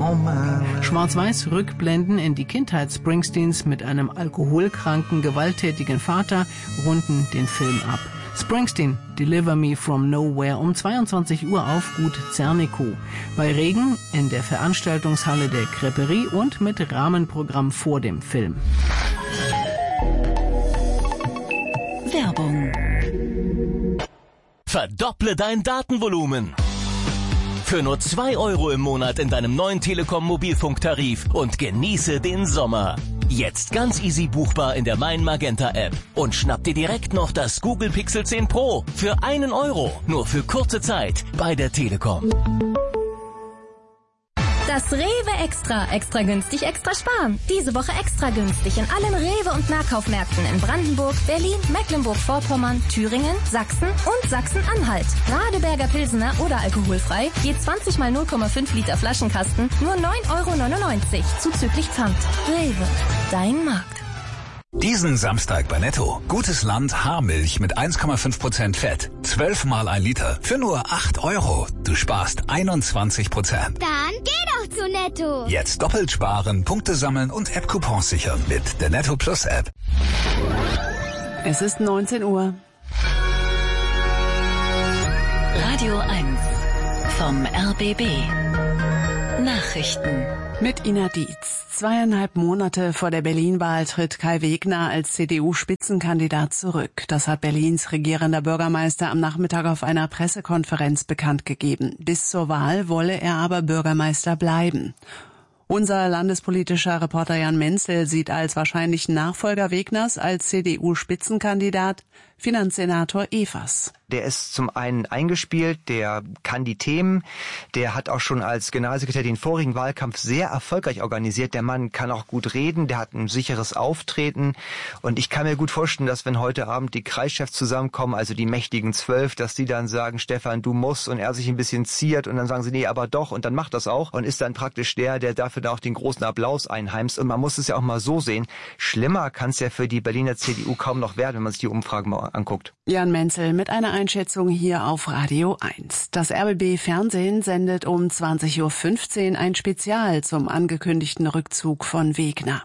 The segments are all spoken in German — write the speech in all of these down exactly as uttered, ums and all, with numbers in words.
Schwarz-Weiß Rückblenden in die Kindheit Springsteens mit einem alkoholkranken, gewalttätigen Vater runden den Film ab. Springsteen, Deliver Me From Nowhere um zweiundzwanzig Uhr auf Gut Zernikow. Bei Regen in der Veranstaltungshalle der Crêperie und mit Rahmenprogramm vor dem Film. Werbung. Verdopple dein Datenvolumen. Für nur zwei Euro im Monat in deinem neuen Telekom-Mobilfunktarif und genieße den Sommer. Jetzt ganz easy buchbar in der Mein Magenta App. Und schnapp dir direkt noch das Google Pixel zehn Pro für einen Euro. Nur für kurze Zeit bei der Telekom. Das Rewe Extra. Extra günstig, extra sparen. Diese Woche extra günstig in allen Rewe- und Nahkaufmärkten in Brandenburg, Berlin, Mecklenburg-Vorpommern, Thüringen, Sachsen und Sachsen-Anhalt. Radeberger Pilsener oder alkoholfrei, je zwanzig mal null Komma fünf Liter Flaschenkasten, nur neun Euro neunundneunzig, zuzüglich Pfand. Rewe, dein Markt. Diesen Samstag bei Netto. Gutes Land Haarmilch mit eins Komma fünf Prozent Fett. zwölf mal ein Liter für nur acht Euro. Du sparst einundzwanzig Prozent. Dann geh doch zu Netto. Jetzt doppelt sparen, Punkte sammeln und App-Coupons sichern mit der Netto Plus App. Es ist neunzehn Uhr. Radio eins vom R B B. Nachrichten. Mit Ina Dietz. Zweieinhalb Monate vor der Berlin-Wahl tritt Kai Wegner als C D U-Spitzenkandidat zurück. Das hat Berlins regierender Bürgermeister am Nachmittag auf einer Pressekonferenz bekannt gegeben. Bis zur Wahl wolle er aber Bürgermeister bleiben. Unser landespolitischer Reporter Jan Menzel sieht als wahrscheinlichen Nachfolger Wegners als C D U-Spitzenkandidat Finanzsenator Evers. Der ist zum einen eingespielt, der kann die Themen, der hat auch schon als Generalsekretär den vorigen Wahlkampf sehr erfolgreich organisiert. Der Mann kann auch gut reden, der hat ein sicheres Auftreten und ich kann mir gut vorstellen, dass wenn heute Abend die Kreischefs zusammenkommen, also die mächtigen Zwölf, dass die dann sagen, Stefan, du musst, und er sich ein bisschen ziert und dann sagen sie, nee, aber doch, und dann macht das auch und ist dann praktisch der, der dafür da auch den großen Applaus einheimst. Und man muss es ja auch mal so sehen, schlimmer kann es ja für die Berliner C D U kaum noch werden, wenn man sich die Umfragen mal anguckt. Jan Menzel mit einer Einschätzung hier auf Radio eins. Das R B B Fernsehen sendet um zwanzig Uhr fünfzehn ein Spezial zum angekündigten Rückzug von Wegner.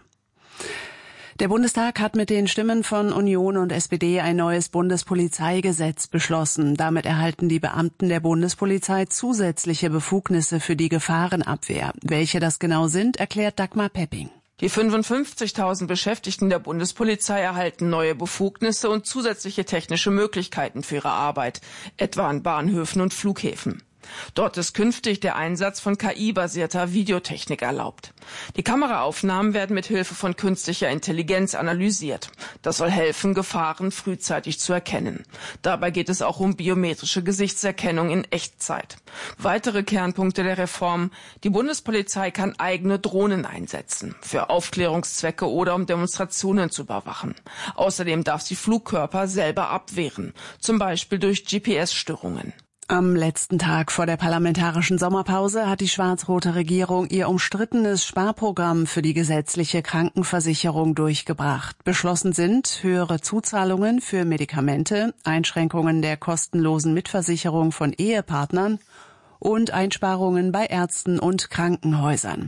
Der Bundestag hat mit den Stimmen von Union und S P D ein neues Bundespolizeigesetz beschlossen. Damit erhalten die Beamten der Bundespolizei zusätzliche Befugnisse für die Gefahrenabwehr. Welche das genau sind, erklärt Dagmar Pepping. Die fünfundfünfzigtausend Beschäftigten der Bundespolizei erhalten neue Befugnisse und zusätzliche technische Möglichkeiten für ihre Arbeit, etwa an Bahnhöfen und Flughäfen. Dort ist künftig der Einsatz von K I-basierter Videotechnik erlaubt. Die Kameraaufnahmen werden mit Hilfe von künstlicher Intelligenz analysiert. Das soll helfen, Gefahren frühzeitig zu erkennen. Dabei geht es auch um biometrische Gesichtserkennung in Echtzeit. Weitere Kernpunkte der Reform: Die Bundespolizei kann eigene Drohnen einsetzen, für Aufklärungszwecke oder um Demonstrationen zu überwachen. Außerdem darf sie Flugkörper selber abwehren, zum Beispiel durch G P S-Störungen. Am letzten Tag vor der parlamentarischen Sommerpause hat die schwarz-rote Regierung ihr umstrittenes Sparprogramm für die gesetzliche Krankenversicherung durchgebracht. Beschlossen sind höhere Zuzahlungen für Medikamente, Einschränkungen der kostenlosen Mitversicherung von Ehepartnern und Einsparungen bei Ärzten und Krankenhäusern.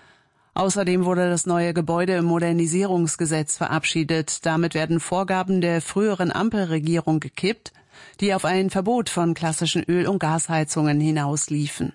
Außerdem wurde das neue Gebäudemodernisierungsgesetz verabschiedet. Damit werden Vorgaben der früheren Ampelregierung gekippt, die auf ein Verbot von klassischen Öl- und Gasheizungen hinausliefen.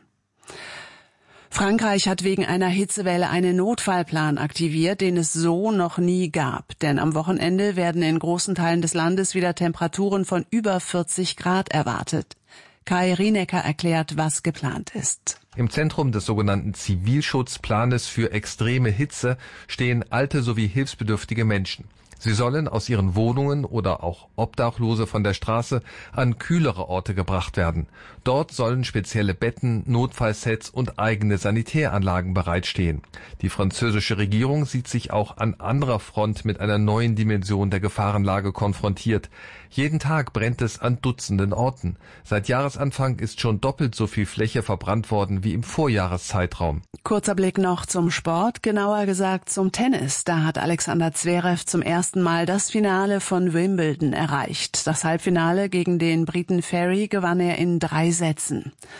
Frankreich hat wegen einer Hitzewelle einen Notfallplan aktiviert, den es so noch nie gab. Denn am Wochenende werden in großen Teilen des Landes wieder Temperaturen von über vierzig Grad erwartet. Kai Rienecker erklärt, was geplant ist. Im Zentrum des sogenannten Zivilschutzplanes für extreme Hitze stehen alte sowie hilfsbedürftige Menschen. Sie sollen aus ihren Wohnungen oder auch Obdachlose von der Straße an kühlere Orte gebracht werden. Dort sollen spezielle Betten, Notfallsets und eigene Sanitäranlagen bereitstehen. Die französische Regierung sieht sich auch an anderer Front mit einer neuen Dimension der Gefahrenlage konfrontiert. Jeden Tag brennt es an Dutzenden Orten. Seit Jahresanfang ist schon doppelt so viel Fläche verbrannt worden wie im Vorjahreszeitraum. Kurzer Blick noch zum Sport, genauer gesagt zum Tennis. Da hat Alexander Zverev zum ersten Mal das Finale von Wimbledon erreicht. Das Halbfinale gegen den Briten Ferry gewann er in drei Sätzen.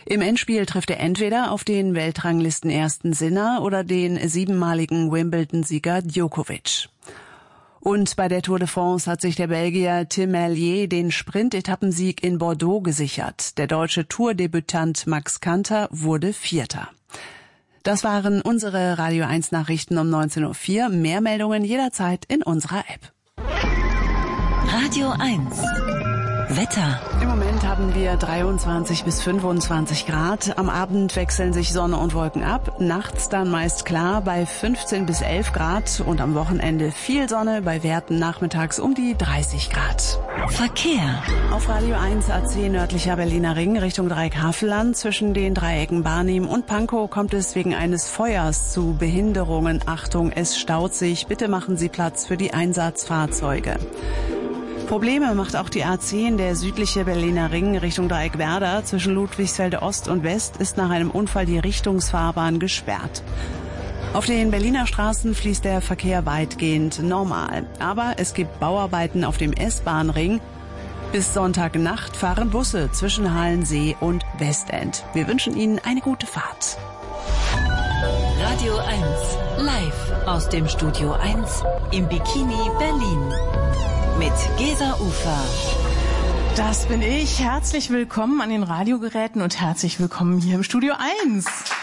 Im Endspiel trifft er entweder auf den Weltranglistenersten Sinner oder den siebenmaligen Wimbledon-Sieger Djokovic. Und bei der Tour de France hat sich der Belgier Tim Merlier den Sprint-Etappensieg in Bordeaux gesichert. Der deutsche Tourdebütant Max Kanter wurde Vierter. Das waren unsere Radio eins Nachrichten um neunzehn Uhr vier. Mehr Meldungen jederzeit in unserer App. Radio eins. Wetter. Im Moment haben wir dreiundzwanzig bis fünfundzwanzig Grad. Am Abend wechseln sich Sonne und Wolken ab. Nachts dann meist klar bei fünfzehn bis elf Grad. Und am Wochenende viel Sonne bei Werten nachmittags um die dreißig Grad. Verkehr. Auf Radio eins A C nördlicher Berliner Ring Richtung Dreieckhavelland zwischen den Dreiecken Barnim und Pankow kommt es wegen eines Feuers zu Behinderungen. Achtung, es staut sich. Bitte machen Sie Platz für die Einsatzfahrzeuge. Probleme macht auch die A zehn, der südliche Berliner Ring Richtung Dreieck-Werder. Zwischen Ludwigsfelde Ost und West ist nach einem Unfall die Richtungsfahrbahn gesperrt. Auf den Berliner Straßen fließt der Verkehr weitgehend normal. Aber es gibt Bauarbeiten auf dem S-Bahn-Ring. Bis Sonntagnacht fahren Busse zwischen Halensee und Westend. Wir wünschen Ihnen eine gute Fahrt. Radio eins. Live aus dem Studio eins im Bikini Berlin. Mit Gesa Ufer. Das bin ich. Herzlich willkommen an den Radiogeräten und herzlich willkommen hier im Studio eins.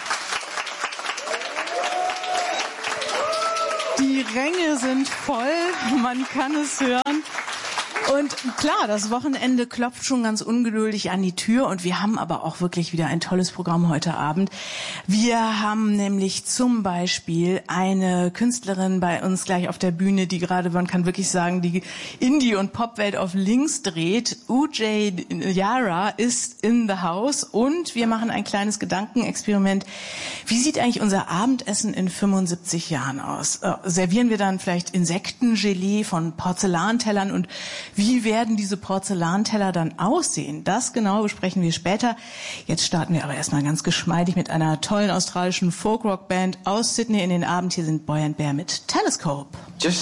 Die Ränge sind voll, man kann es hören. Und klar, das Wochenende klopft schon ganz ungeduldig an die Tür und wir haben aber auch wirklich wieder ein tolles Programm heute Abend. Wir haben nämlich zum Beispiel eine Künstlerin bei uns gleich auf der Bühne, die gerade, man kann wirklich sagen, die Indie- und Popwelt auf links dreht. Ujay Yara ist in the house und wir machen ein kleines Gedankenexperiment. Wie sieht eigentlich unser Abendessen in fünfundsiebzig Jahren aus? Äh, servieren wir dann vielleicht Insektengelee von Porzellantellern und wie werden diese Porzellanteller dann aussehen? Das genau besprechen wir später. Jetzt starten wir aber erstmal ganz geschmeidig mit einer tollen australischen Folk-Rock-Band aus Sydney in den Abend. Hier sind Boy and Bear mit Telescope. Just